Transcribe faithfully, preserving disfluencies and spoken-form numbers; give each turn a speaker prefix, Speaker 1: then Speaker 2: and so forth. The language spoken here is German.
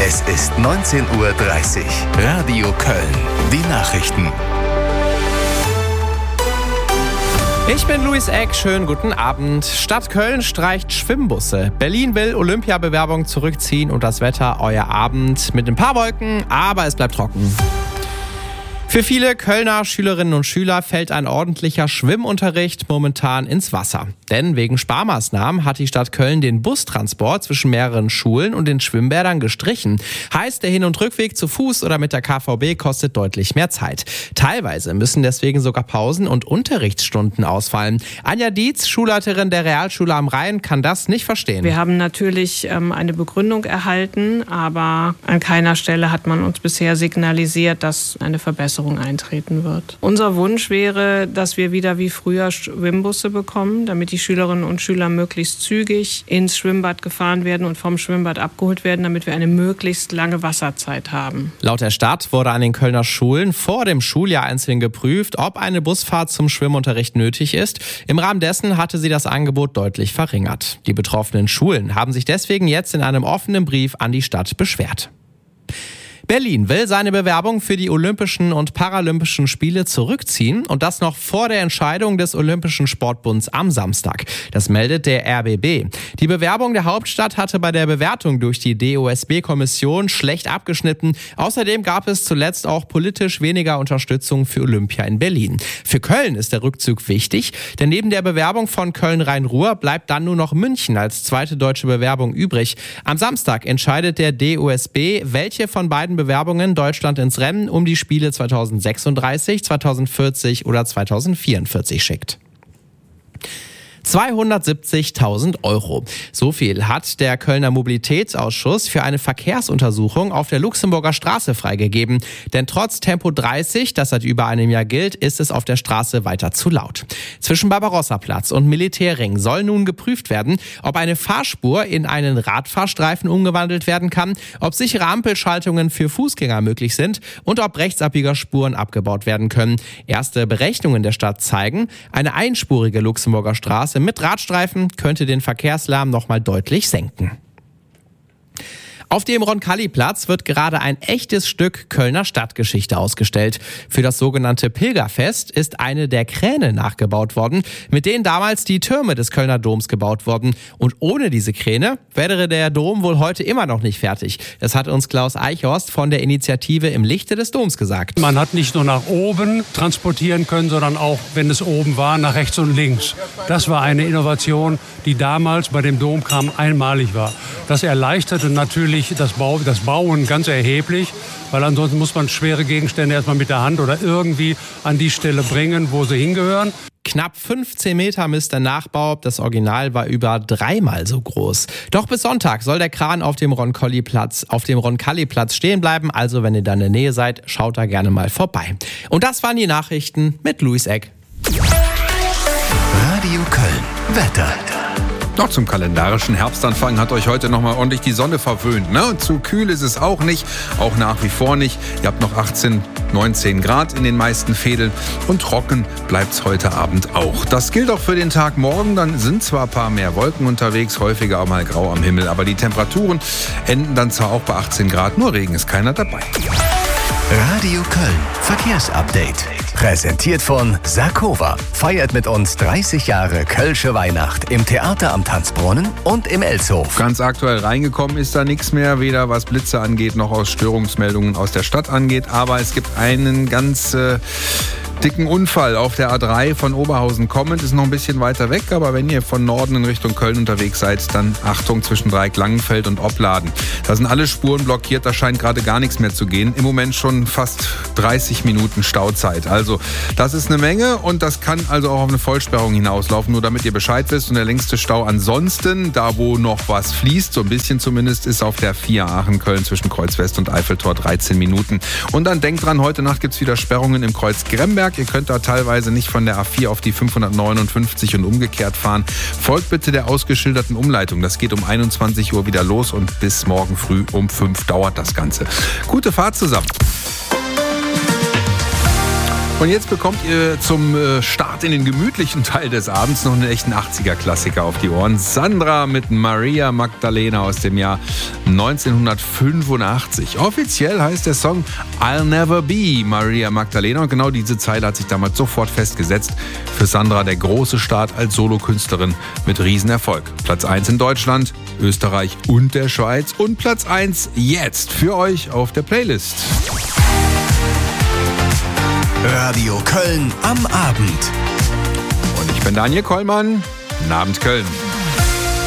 Speaker 1: Es ist neunzehn Uhr dreißig. Radio Köln. Die Nachrichten.
Speaker 2: Ich bin Luis Eck, schönen guten Abend. Stadt Köln streicht Schwimmbusse. Berlin will Olympiabewerbung zurückziehen und das Wetter euer Abend mit ein paar Wolken, aber es bleibt trocken. Für viele Kölner Schülerinnen und Schüler fällt ein ordentlicher Schwimmunterricht momentan ins Wasser. Denn wegen Sparmaßnahmen hat die Stadt Köln den Bustransport zwischen mehreren Schulen und den Schwimmbädern gestrichen. Heißt, der Hin- und Rückweg zu Fuß oder mit der K V B kostet deutlich mehr Zeit. Teilweise müssen deswegen sogar Pausen und Unterrichtsstunden ausfallen. Anja Dietz, Schulleiterin der Realschule am Rhein, kann das nicht verstehen.
Speaker 3: Wir haben natürlich ähm, eine Begründung erhalten, aber an keiner Stelle hat man uns bisher signalisiert, dass eine Verbesserung eintreten wird. Unser Wunsch wäre, dass wir wieder wie früher Schwimmbusse bekommen, damit die Schülerinnen und Schüler möglichst zügig ins Schwimmbad gefahren werden und vom Schwimmbad abgeholt werden, damit wir eine möglichst lange Wasserzeit haben.
Speaker 2: Laut der Stadt wurde an den Kölner Schulen vor dem Schuljahr einzeln geprüft, ob eine Busfahrt zum Schwimmunterricht nötig ist. Im Rahmen dessen hatte sie das Angebot deutlich verringert. Die betroffenen Schulen haben sich deswegen jetzt in einem offenen Brief an die Stadt beschwert. Berlin will seine Bewerbung für die Olympischen und Paralympischen Spiele zurückziehen und das noch vor der Entscheidung des Olympischen Sportbunds am Samstag. Das meldet der R B B. Die Bewerbung der Hauptstadt hatte bei der Bewertung durch die D O S B-Kommission schlecht abgeschnitten. Außerdem gab es zuletzt auch politisch weniger Unterstützung für Olympia in Berlin. Für Köln ist der Rückzug wichtig, denn neben der Bewerbung von Köln-Rhein-Ruhr bleibt dann nur noch München als zweite deutsche Bewerbung übrig. Am Samstag entscheidet der D O S B, welche von beiden Bewerbungen Deutschland ins Rennen um die Spiele zweitausendsechsunddreißig, zweitausendvierzig oder zweitausendvierundvierzig schickt. zweihundertsiebzigtausend Euro. So viel hat der Kölner Mobilitätsausschuss für eine Verkehrsuntersuchung auf der Luxemburger Straße freigegeben. Denn trotz Tempo dreißig, das seit über einem Jahr gilt, ist es auf der Straße weiter zu laut. Zwischen Barbarossaplatz und Militärring soll nun geprüft werden, ob eine Fahrspur in einen Radfahrstreifen umgewandelt werden kann, ob sichere Ampelschaltungen für Fußgänger möglich sind und ob Rechtsabbiegerspuren abgebaut werden können. Erste Berechnungen der Stadt zeigen, eine einspurige Luxemburger Straße mit Radstreifen könnte den Verkehrslärm noch mal deutlich senken. Auf dem Roncalli-Platz wird gerade ein echtes Stück Kölner Stadtgeschichte ausgestellt. Für das sogenannte Pilgerfest ist eine der Kräne nachgebaut worden, mit denen damals die Türme des Kölner Doms gebaut wurden. Und ohne diese Kräne wäre der Dom wohl heute immer noch nicht fertig. Das hat uns Klaus Eichhorst von der Initiative Im Lichte des Doms gesagt.
Speaker 4: Man hat nicht nur nach oben transportieren können, sondern auch, wenn es oben war, nach rechts und links. Das war eine Innovation, die damals bei dem Domkram einmalig war. Das erleichterte natürlich das, Bau, das Bauen ganz erheblich, weil ansonsten muss man schwere Gegenstände erstmal mit der Hand oder irgendwie an die Stelle bringen, wo sie hingehören.
Speaker 2: Knapp fünfzehn Meter misst der Nachbau, das Original war über dreimal so groß. Doch bis Sonntag soll der Kran auf dem Roncalli-Platz, auf dem Roncalli-Platz stehen bleiben, also wenn ihr da in der Nähe seid, schaut da gerne mal vorbei. Und das waren die Nachrichten mit Luis Eck.
Speaker 1: Radio Köln. Wetter.
Speaker 5: Noch zum kalendarischen Herbstanfang hat euch heute nochmal ordentlich die Sonne verwöhnt. Ne? Zu kühl ist es auch nicht, auch nach wie vor nicht. Ihr habt noch achtzehn, neunzehn Grad in den meisten Fädeln und trocken bleibt es heute Abend auch. Das gilt auch für den Tag morgen. Dann sind zwar ein paar mehr Wolken unterwegs, häufiger auch mal grau am Himmel, aber die Temperaturen enden dann zwar auch bei achtzehn Grad, nur Regen ist keiner dabei.
Speaker 1: Radio Köln. Verkehrsupdate. Präsentiert von Sarkova. Feiert mit uns dreißig Jahre Kölsche Weihnacht im Theater am Tanzbrunnen und im Elshof.
Speaker 5: Ganz aktuell reingekommen ist da nichts mehr, weder was Blitze angeht, noch aus Störungsmeldungen aus der Stadt angeht. Aber es gibt einen ganz äh, dicken Unfall auf der A drei von Oberhausen kommend. Ist noch ein bisschen weiter weg, aber wenn ihr von Norden in Richtung Köln unterwegs seid, dann Achtung zwischen Dreieck Langenfeld und Opladen. Da sind alle Spuren blockiert, da scheint gerade gar nichts mehr zu gehen. Im Moment schon fast dreißig Minuten Stauzeit. Also das ist eine Menge und das kann also auch auf eine Vollsperrung hinauslaufen, nur damit ihr Bescheid wisst. Und der längste Stau ansonsten, da wo noch was fließt, so ein bisschen zumindest, ist auf der vier Aachen-Köln zwischen Kreuz West und Eiffeltor dreizehn Minuten. Und dann denkt dran, heute Nacht gibt es wieder Sperrungen im Kreuz Gremberg. Ihr könnt da teilweise nicht von der A vier auf die fünfhundertneunundfünfzig und umgekehrt fahren. Folgt bitte der ausgeschilderten Umleitung. Das geht um einundzwanzig Uhr wieder los und bis morgen früh um fünf dauert das Ganze. Gute Fahrt zusammen. Und jetzt bekommt ihr zum Start in den gemütlichen Teil des Abends noch einen echten achtziger-Klassiker auf die Ohren. Sandra mit Maria Magdalena aus dem Jahr neunzehnhundertfünfundachtzig. Offiziell heißt der Song I'll Never Be Maria Magdalena. Und genau diese Zeile hat sich damals sofort festgesetzt. Für Sandra der große Start als Solokünstlerin mit Riesenerfolg. Platz eins in Deutschland, Österreich und der Schweiz. Und Platz eins jetzt für euch auf der Playlist.
Speaker 1: Radio Köln am Abend.
Speaker 5: Und ich bin Daniel Kollmann. Guten Abend, Köln.